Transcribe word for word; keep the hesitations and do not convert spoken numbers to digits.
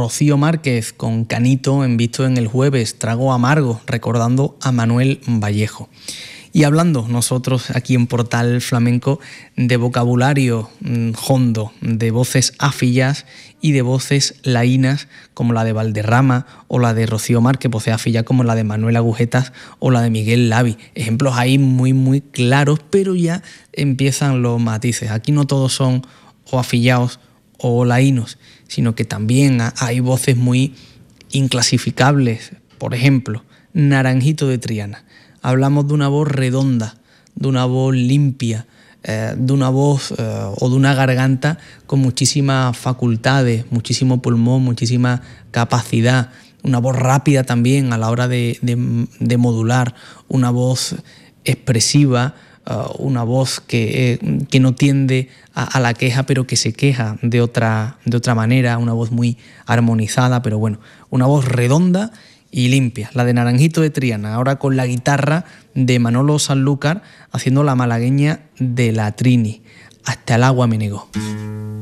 Rocío Márquez con Canito en Visto en el Jueves, Trago Amargo, recordando a Manuel Vallejo. Y hablando nosotros aquí en Portal Flamenco de vocabulario mmm, hondo, de voces afillas y de voces laínas como la de Valderrama o la de Rocío Márquez, voces afillas como la de Manuel Agujetas o la de Miguel Lavi. Ejemplos ahí muy muy claros, pero ya empiezan los matices. Aquí no todos son o afillados o laínos, sino que también hay voces muy inclasificables. Por ejemplo, Naranjito de Triana. Hablamos de una voz redonda, de una voz limpia, eh, de una voz eh, o de una garganta con muchísimas facultades, muchísimo pulmón, muchísima capacidad, una voz rápida también a la hora de, de, de modular, una voz expresiva, uh, una voz que, eh, que no tiende a, a la queja, pero que se queja de otra, de otra manera, una voz muy armonizada, pero bueno, una voz redonda y limpia, la de Naranjito de Triana, ahora con la guitarra de Manolo Sanlúcar haciendo la malagueña de la Trini, Hasta el agua me negó.